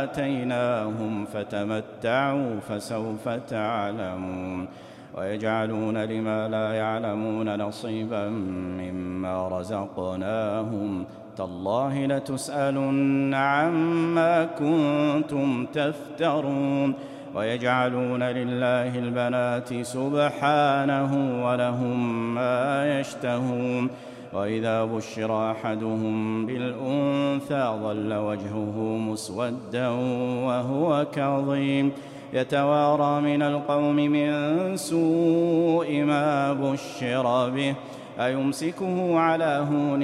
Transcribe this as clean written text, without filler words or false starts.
آتيناهم فتمتعوا فسوف تعلمون ويجعلون لما لا يعلمون نصيبا مما رزقناهم تالله لتسألن عما كنتم تفترون ويجعلون لله البنات سبحانه ولهم ما يشتهون وإذا بشر أحدهم بالأنثى ظل وجهه مسودا وهو كظيم يتوارى من القوم من سوء ما بشر به أيمسكه على هون